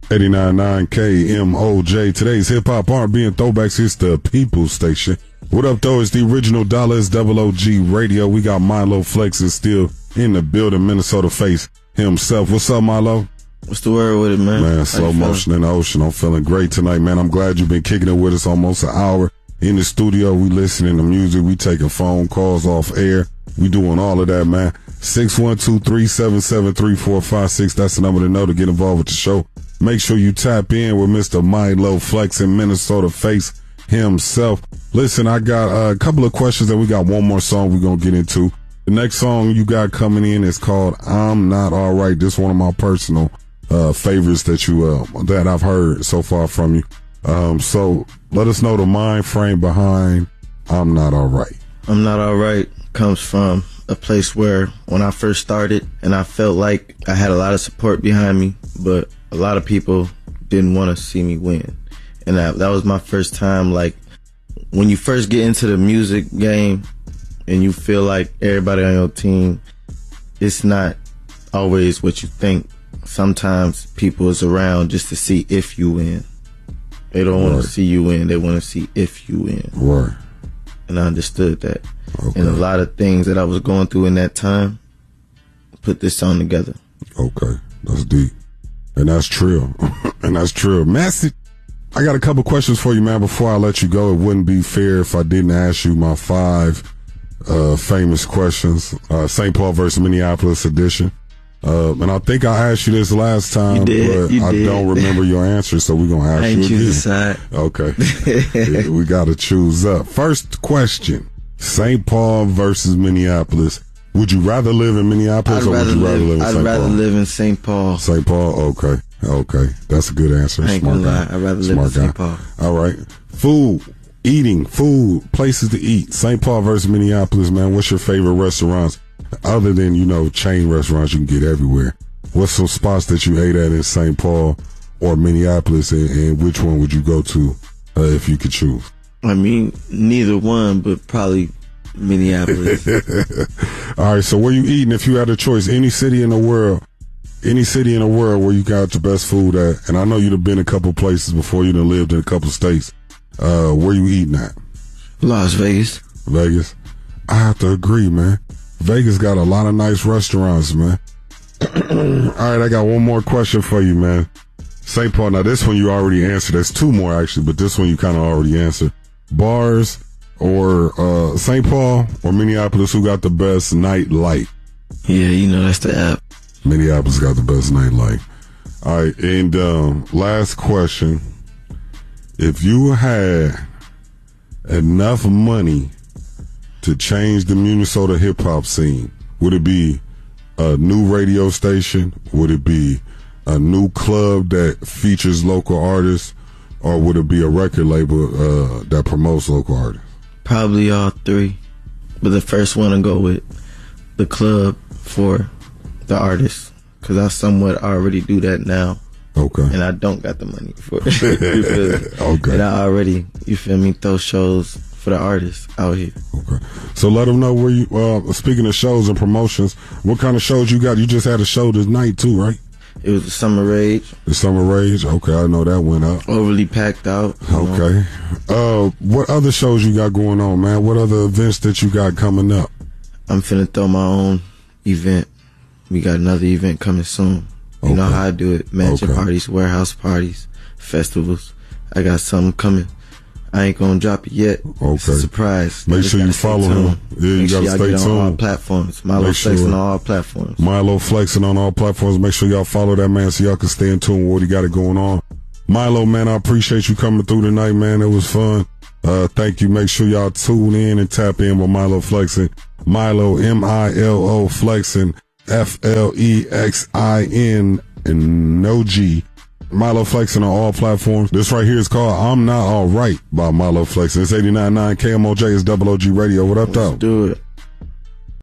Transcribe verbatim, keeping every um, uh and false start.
eighty-nine point nine K M O J. Today's hip-hop R and B and throwbacks. It's the People's Station. What up, though? It's the original Dallas Double O G Radio. We got Milo Flex is still in the building. Minnesota face himself. What's up, Milo? What's the word with it, man? Man, slow motion in the ocean. I'm feeling great tonight, man. I'm glad you've been kicking it with us almost an hour. In the studio, we listening to music. We taking phone calls off air. We doing all of that, man. six one two, three seven seven, three four five six. That's the number to know to get involved with the show. Make sure you tap in with Mister Milo Flex in Minnesota face himself. Listen, I got a couple of questions and we got one more song we're going to get into. The next song you got coming in is called I'm Not Alright. This is one of my personal uh, favorites that you uh, that I've heard so far from you. Um, so let us know the mind frame behind I'm Not Alright. I'm Not Alright comes from a place where when I first started and I felt like I had a lot of support behind me, but a lot of people didn't want to see me win. And that, that was my first time, like, when you first get into the music game and you feel like everybody on your team, it's not always what you think. Sometimes people is around just to see if you win. They don't want right. to see you win. They want to see if you win. Right. And I understood that. Okay. And a lot of things that I was going through in that time put this song together. Okay. That's deep. And that's true. And that's true. Massive. I got a couple questions for you, man, before I let you go. It wouldn't be fair if I didn't ask you my five uh, famous questions. Uh, Saint Paul versus Minneapolis edition. Uh, and I think I asked you this last time, you did, but you I did. don't remember your answer, so we're going to ask I you ain't again. choose a side. Okay. We got to choose up. First question. Saint Paul versus Minneapolis. Would you rather live in Minneapolis I'd or would you rather live, live in I'd Saint rather Paul? live in Saint Paul. Saint Paul? Okay. Okay. That's a good answer. I ain't Smart gonna guy. lie. I'd rather Smart live in Saint guy. Paul. All right. Food. Eating. Food. Places to eat. Saint Paul versus Minneapolis, man. What's your favorite restaurants? Other than, you know, chain restaurants you can get everywhere. What's some spots that you ate at in Saint Paul or Minneapolis, and, and which one would you go to uh, if you could choose? I mean, neither one, but probably Minneapolis. All right, so where you eating if you had a choice? Any city in the world, any city in the world where you got the best food at, and I know you'd have been a couple places before, you done lived in a couple states. Uh, where you eating at? Las Vegas. Vegas? I have to agree, man. Vegas got a lot of nice restaurants, man. All right, I got one more question for you, man. Saint Paul, now this one you already answered. There's two more, actually, but this one you kind of already answered. Bars or uh, Saint Paul or Minneapolis, who got the best nightlight? Yeah, you know, that's the app. Minneapolis got the best nightlight. All right, and um, last question. If you had enough money to change the Minnesota hip-hop scene, would it be a new radio station? Would it be a new club that features local artists? Or would it be a record label uh, that promotes local artists? Probably all three. But the first one to go with the club for the artists. Because I somewhat already do that now. Okay. And I don't got the money for it. You feel me? Okay. And I already, you feel me, throw shows for the artists out here. Okay. So let them know where you, uh, speaking of shows and promotions, what kind of shows you got? You just had a show this night too, right? It was the Summer Rage. The Summer Rage? Okay, I know that went up. Overly packed out. Okay. Know. Uh, what other shows you got going on, man? What other events that you got coming up? I'm finna throw my own event. We got another event coming soon. You okay. know how I do it. Mansion okay. parties, warehouse parties, festivals. I got something coming. I ain't gonna drop it yet. Okay. It's a surprise. Make sure you follow him. Yeah, you Make gotta sure stay get tuned. On all platforms. Milo Make Flexing sure. on all platforms. Milo Flexing on all platforms. Make sure y'all follow that man so y'all can stay in tune with what he got it going on. Milo, man, I appreciate you coming through tonight, man. It was fun. Uh, thank you. Make sure y'all tune in and tap in with Milo Flexing. Milo, M I L O Flexing, F L E X I N and no G. Milo Flexing on all platforms. This right here is called I'm Not Alright by Milo Flexing. It's eighty-nine point nine K M O J. It's Double O G Radio. What up, though? Let's do it.